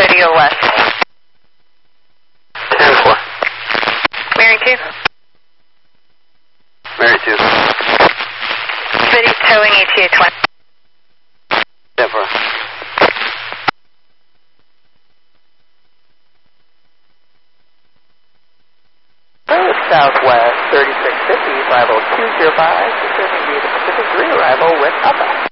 Video West. 10-4. Mary 2. Mary 2. Video towing ETA 20. 10-4. Southwest 3650, arrival 205, concerning the Pacific 3 arrival with Alpha.